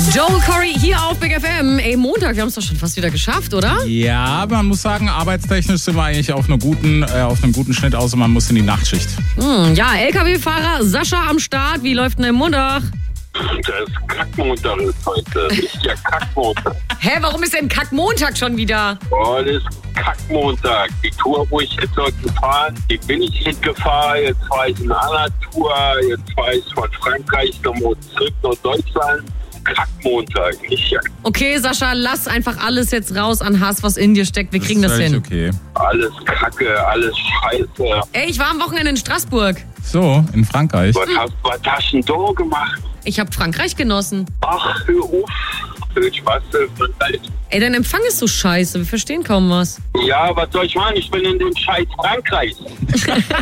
Joel Corey hier auf Big FM. Ey, Montag, wir haben es doch schon fast wieder geschafft, oder? Ja, man muss sagen, arbeitstechnisch sind wir eigentlich auf einem guten Schnitt, außer man muss in die Nachtschicht. Ja, LKW-Fahrer Sascha am Start. Wie läuft denn der Montag? Das Kackmontag ist heute. Nicht der Kackmontag. Hä, warum ist denn Kackmontag schon wieder? Oh, das ist Kackmontag. Die Tour, wo ich jetzt heute gefahren, die bin ich nicht gefahren. Jetzt fahre ich in einer anderen Tour. Jetzt fahre ich von Frankreich nochmal zurück nach Deutschland. Kackmontag, nicht ja. Okay, Sascha, lass einfach alles jetzt raus an Hass, was in dir steckt. Wir kriegen das hin. Okay. Alles Kacke, alles Scheiße. Ey, ich war am Wochenende in Straßburg. So, in Frankreich. Was hast du denn da gemacht? Ich habe Frankreich genossen. Ach, hör auf. Viel Spaß, Frankreich. Ey, dein Empfang ist so scheiße. Wir verstehen kaum was. Ja, was soll ich machen? Ich bin in dem scheiß Frankreich.